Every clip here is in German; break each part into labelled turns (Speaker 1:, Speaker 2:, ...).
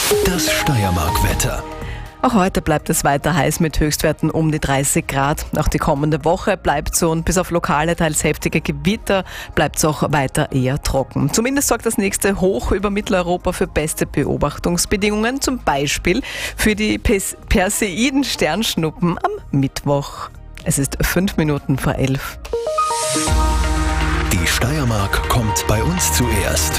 Speaker 1: Das Steiermark-Wetter.
Speaker 2: Auch heute bleibt es weiter heiß mit Höchstwerten um die 30 Grad. Auch die kommende Woche bleibt so und bis auf lokale, teils heftige Gewitter bleibt es auch weiter eher trocken. Zumindest sorgt das nächste Hoch über Mitteleuropa für beste Beobachtungsbedingungen, zum Beispiel für die Perseiden-Sternschnuppen am Mittwoch. Es ist 5 Minuten vor 11.
Speaker 1: Die Steiermark kommt bei uns zuerst.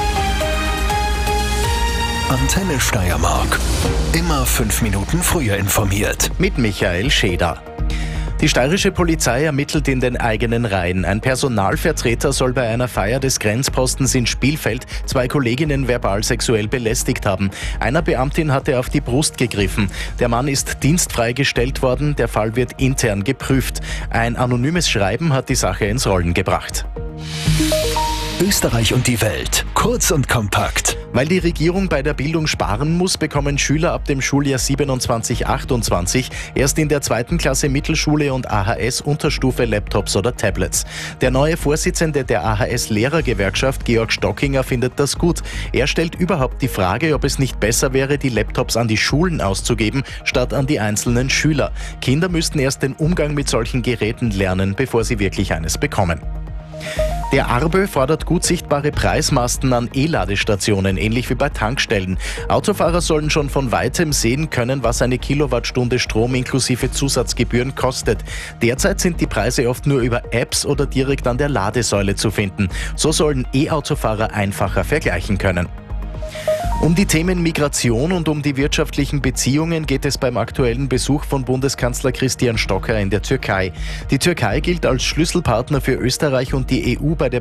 Speaker 1: Antenne Steiermark. Immer 5 Minuten früher informiert.
Speaker 3: Mit Michael Scheder. Die steirische Polizei ermittelt in den eigenen Reihen. Ein Personalvertreter soll bei einer Feier des Grenzpostens in Spielfeld 2 Kolleginnen verbal sexuell belästigt haben. Einer Beamtin hatte auf die Brust gegriffen. Der Mann ist dienstfrei gestellt worden. Der Fall wird intern geprüft. Ein anonymes Schreiben hat die Sache ins Rollen gebracht.
Speaker 1: Österreich und die Welt. Kurz und kompakt.
Speaker 3: Weil die Regierung bei der Bildung sparen muss, bekommen Schüler ab dem Schuljahr 27/28 erst in der 2. Klasse Mittelschule und AHS Unterstufe Laptops oder Tablets. Der neue Vorsitzende der AHS-Lehrergewerkschaft, Georg Stockinger, findet das gut. Er stellt überhaupt die Frage, ob es nicht besser wäre, die Laptops an die Schulen auszugeben, statt an die einzelnen Schüler. Kinder müssten erst den Umgang mit solchen Geräten lernen, bevor sie wirklich eines bekommen. Der ARBÖ fordert gut sichtbare Preismasten an E-Ladestationen, ähnlich wie bei Tankstellen. Autofahrer sollen schon von weitem sehen können, was eine Kilowattstunde Strom inklusive Zusatzgebühren kostet. Derzeit sind die Preise oft nur über Apps oder direkt an der Ladesäule zu finden. So sollen E-Autofahrer einfacher vergleichen können. Um die Themen Migration und um die wirtschaftlichen Beziehungen geht es beim aktuellen Besuch von Bundeskanzler Christian Stocker in der Türkei. Die Türkei gilt als Schlüsselpartner für Österreich und die EU bei der